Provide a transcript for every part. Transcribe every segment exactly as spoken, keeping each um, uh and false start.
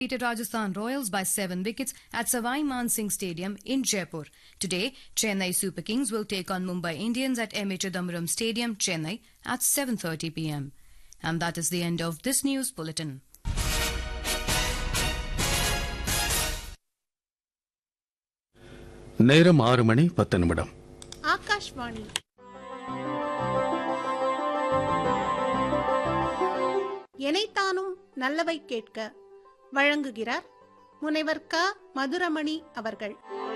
Defeated Rajasthan Royals by seven wickets at Savai Man Singh Stadium in Jaipur. Today, Chennai Super Kings will take on Mumbai Indians at M A Chidambaram Stadium, Chennai at seven thirty p m. And that is the end of this news bulletin. நேரம் ஆறு மணி பத்து நிமிடம். ஆகாஷ்வாணி எனைத்தானும் நல்லவை கேட்க வழங்குகிறார் முனைவர் க மதுரமணி அவர்கள்.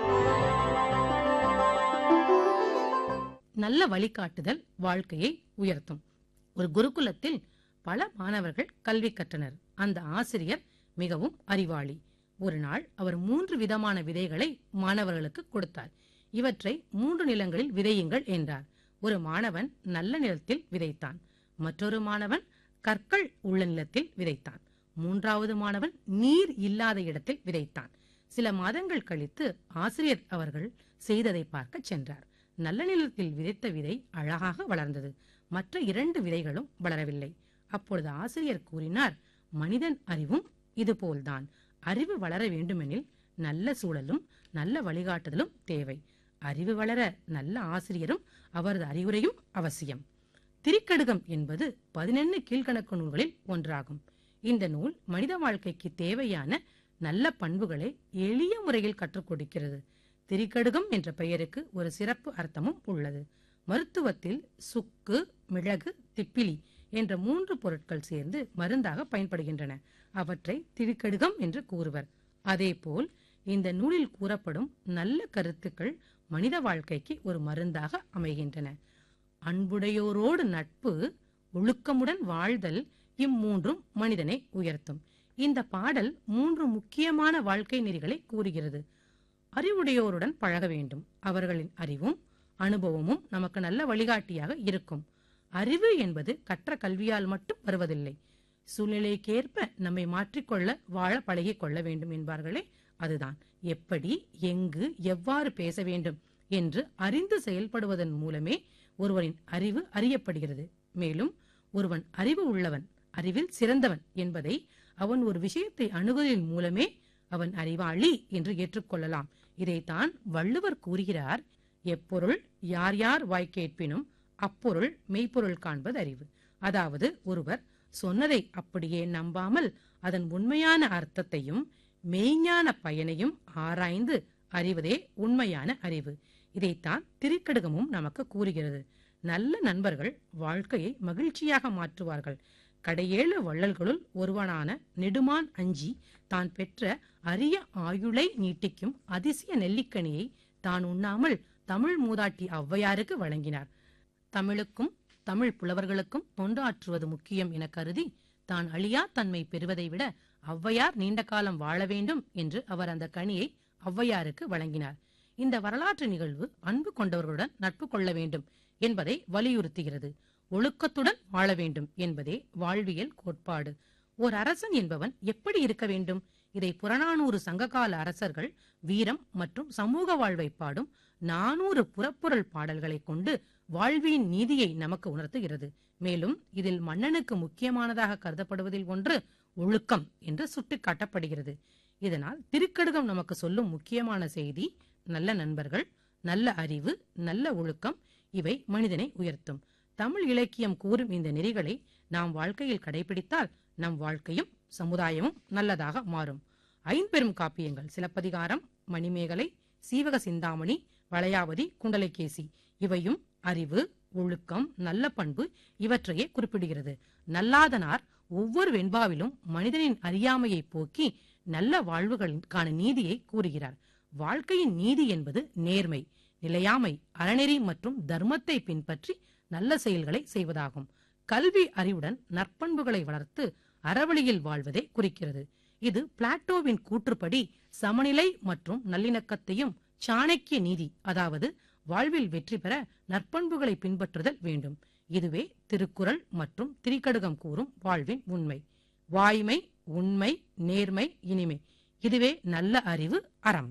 நல்ல வழிகாட்டுதல் வாழ்க்கையை உயர்த்தும். ஒரு குருகுலத்தில் பல மாணவர்கள் கல்வி கற்றனர். அந்த ஆசிரியர் மிகவும் அறிவாளி. ஒரு நாள் அவர் மூன்று விதமான விதைகளை மாணவர்களுக்கு கொடுத்தார். இவற்றை மூன்று நிலங்களில் விதையுங்கள் என்றார். ஒரு மாணவன் நல்ல நிலத்தில் விதைத்தான். மற்றொரு மாணவன் கற்கள் உள்ள நிலத்தில் விதைத்தான். மூன்றாவது மாணவன் நீர் இல்லாத இடத்தில் விதைத்தான். சில மாதங்கள் கழித்து ஆசிரியர் அவர்கள் செய்ததை பார்க்க சென்றார். நல்ல நிலத்தில் விதைத்த விதை அழகாக வளர்ந்தது. மற்ற இரண்டு விதைகளும் வளரவில்லை. அப்பொழுது ஆசிரியர் கூறினார், மனிதன் அறிவும் இதுபோல்தான். அறிவு வளர வேண்டுமெனில் நல்ல சூழலும் நல்ல வழிகாட்டுதலும் தேவை. அறிவு வளர நல்ல ஆசிரியரும் அவரது அறிவுரையும் அவசியம். திரிக்கடுகம் என்பது பதினெண்ணு கீழ்கணக்கு நூல்களில் ஒன்றாகும். இந்த நூல் மனித வாழ்க்கைக்கு தேவையான நல்ல பண்புகளை எளிய முறையில் கற்றுக் கொடுக்கிறது. திரிக்கடுகம் என்ற பெயருக்கு ஒரு சிறப்பு அர்த்தமும் உள்ளது. மருத்துவத்தில் சுக்கு, மிளகு, திப்பிலி என்ற மூன்று பொருட்கள் சேர்ந்து மருந்தாக பயன்படுகின்றன. அவற்றை திரிக்கடுகம் என்று கூறுவர். அதேபோல் இந்த நூலில் கூறப்படும் நல்ல கருத்துக்கள் மனித வாழ்க்கைக்கு ஒரு மருந்தாக அமைகின்றன. அன்புடையோரோடு நட்பு, ஒழுக்கமுடன் வாழ்தல், இம்மூன்றும் மனிதனை உயர்த்தும். இந்த பாடல் மூன்று முக்கியமான வாழ்க்கை நெறிகளை கூறுகிறது. அறிவுடையோருடன் பழக வேண்டும். அவர்களின் அறிவும் அனுபவமும் நமக்கு நல்ல வழிகாட்டியாக இருக்கும். அறிவு என்பது கற்ற கல்வியால் மட்டும் வருவதில்லை. சூழ்நிலைக்கேற்ப நம்மை மாற்றிக்கொள்ள வாழ பழகிக் கொள்ள வேண்டும் என்பார்களே, அதுதான். எப்படி, எங்கு, எவ்வாறு பேச வேண்டும் என்று அறிந்து செயல்படுவதன் மூலமே ஒருவரின் அறிவு அறியப்படுகிறது. மேலும் ஒருவன் அறிவு உள்ளவன், அறிவில் சிறந்தவன் என்பதை அவன் ஒரு விஷயத்தை அணுகுவதன் மூலமே அவன் அறிவாளி என்று ஏற்றுக்கொள்ளலாம். இதைத்தான் வள்ளுவர் கூறுகிறார், எப்பொருள் யார் யார் வாய் கேட்பினும் அப்பொருள் மெய்ப்பொருள் காண்பது அறிவு. அதாவது ஒருவர் சொன்னதை அப்படியே நம்பாமல் அதன் உண்மையான அர்த்தத்தையும் மெய்ஞான பயனையும் ஆராய்ந்து அறிவதே உண்மையான அறிவு. இதைத்தான் திரிக்கடுகமும் நமக்கு கூறுகிறது. நல்ல நண்பர்கள் வாழ்க்கையை மகிழ்ச்சியாக மாற்றுவார்கள். கடையேழு வள்ளல்களுள் ஒருவனான நெடுமான் அஞ்சி தான் பெற்ற அரிய ஆயுளை நீட்டிக்கும் அதிசய நெல்லிக்கனியை தான் உண்ணாமல் தமிழ் மூதாட்டி ஔவையாருக்கு வழங்கினார். தமிழுக்கும் தமிழ் புலவர்களுக்கும் தொண்டாற்றுவது முக்கியம் என கருதி தான் அழியா தன்மை பெறுவதை விட ஔவையார் நீண்ட காலம் வாழ வேண்டும் என்று அவர் அந்த கனியை ஔவையாருக்கு வழங்கினார். இந்த வரலாற்று நிகழ்வு அன்பு கொண்டவர்களுடன் நட்பு கொள்ள வேண்டும் என்பதை வலியுறுத்துகிறது. ஒழுக்கத்துடன் வாழ வேண்டும் என்பதே வாழ்வியல் கோட்பாடு. ஓர் அரசன் என்பவன் எப்படி இருக்க வேண்டும்? இதை புறநானூறு சங்ககால அரசர்கள் வீரம் மற்றும் சமூக வாழ்வை பாடும் நானூறு புறப்புறல் பாடல்களை கொண்டு வாழ்வின் நீதியை நமக்கு உணர்த்துகிறது. மேலும் இதில் மன்னனுக்கு முக்கியமானதாக கருதப்படுவதில் ஒன்று ஒழுக்கம் என்று சுட்டிக்காட்டப்படுகிறது. இதனால் திரிக்கடுகம் நமக்கு சொல்லும் முக்கியமான செய்தி, நல்ல நண்பர்கள், நல்ல அறிவு, நல்ல ஒழுக்கம், இவை மனிதனை உயர்த்தும். தமிழ் இலக்கியம் கூறும் இந்த நெறிகளை நாம் வாழ்க்கையில் கடைபிடித்தால் நம் வாழ்க்கையும் சமுதாயமும் நல்லதாக மாறும். ஐம்பெரும் காப்பியங்கள் சிலப்பதிகாரம், மணிமேகலை, சீவக சிந்தாமணி, வளையாபதி, குண்டலகேசி இவையும் அறிவு, ஒழுக்கம், நல்ல பண்பு இவற்றையே குறிப்பிடுகிறது. நல்லாதனார் ஒவ்வொரு வெண்பாவிலும் மனிதனின் அறியாமையை போக்கி நல்ல வாழ்வுகளுக்கான நீதியை கூறுகிறார். வாழ்க்கையின் நீதி என்பது நேர்மை, நிலையாமை, அறநெறி மற்றும் தர்மத்தை பின்பற்றி நல்ல செயல்களை செய்வதாகும். கல்வி அறிவுடன் நற்பண்புகளை வளர்த்து அறவழியில் வாழ்வதை குறிக்கிறது. இது பிளாட்டோவின் கூற்றுப்படி சமநிலை மற்றும் நல்லிணக்கத்தையும் சாணக்கிய நீதி, அதாவது வாழ்வில் வெற்றி பெற நற்பண்புகளை பின்பற்றுதல் வேண்டும். இதுவே திருக்குறள் மற்றும் திரிகடுகம் கூறும் வாழ்வின் உண்மை. வாய்மை, உண்மை, நேர்மை, இனிமை, இதுவே நல்ல அறிவு, அறம்.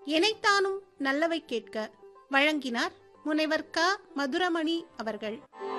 எனைத்தானும் நல்லவை கேட்க வழங்கினார் முனைவர் க மதுரமணி அவர்கள்.